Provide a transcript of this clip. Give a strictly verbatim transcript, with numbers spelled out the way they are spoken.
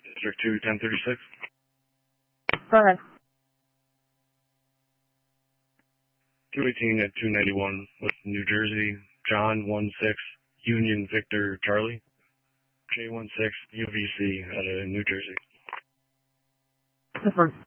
District two, ten thirty-six. Go ahead. two eighteen at two ninety-one, West New Jersey, John one six, Union Victor Charlie, J one six, U V C out of New Jersey. Confirm.